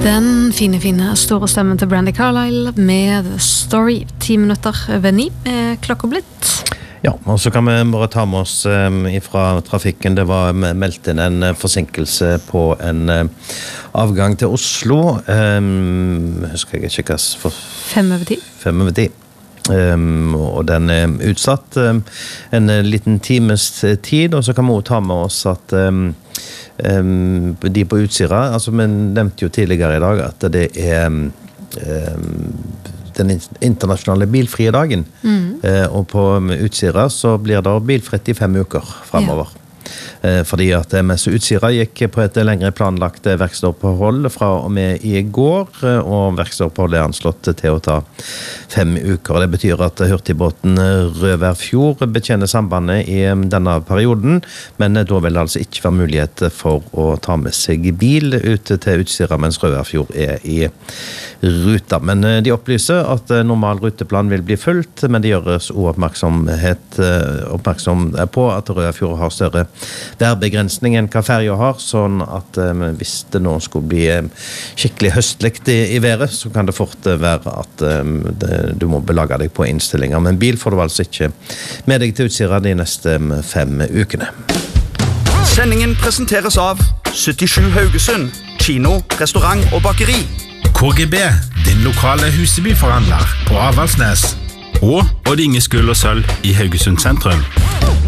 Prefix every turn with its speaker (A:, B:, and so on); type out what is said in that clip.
A: Den fine store stemmen til Brandi Carlile med The Story. 10 minutter ved 9 er klokka blitt.
B: Ja, og så kan vi bare ta med oss fra trafikken. Det var meldt inn en forsinkelse på en avgang til Oslo. Husker jeg ikke hva for
A: 5:10.
B: 5:10. Og den er utsatt en liten times tid, og så kan vi også ta med oss at de på Utsira, altså vi nevnte jo tidligere i dag at det er den internasjonale bilfrie dagen, og på Utsira så blir det bilfritt i 5 uker fremover. Fordi at MS Utsira gikk på et lengre planlagt verkstedopphold fra og med i går, og verkstedoppholdet er anslått til å ta 5 uker. Det betyr at hurtigbåten Røverfjord betjener sambandet i denne perioden, men da vil det altså ikke være mulighet for å ta med seg bil ut til Utsira mens Røverfjord er i ruta. Men de opplyser at normal ruteplan vil bli fulgt, men det gjøres oppmerksom på at Røverfjord har større værbegrensning enn hva ferja har, sånn at hvis det nå skulle bli skikkelig høstlikt i været, så kan det fort være at du må belage deg på innstillinger. Men bil får du altså ikke med deg til Utsira de neste 5 ukene.
C: Sendingen presenteres av 77 Haugesund, kino, restaurant og bakeri.
D: KGB, din lokale Husebyforhandler på Avaldsnes. Og Odd Inge Skull og Sølv i Haugesund sentrum.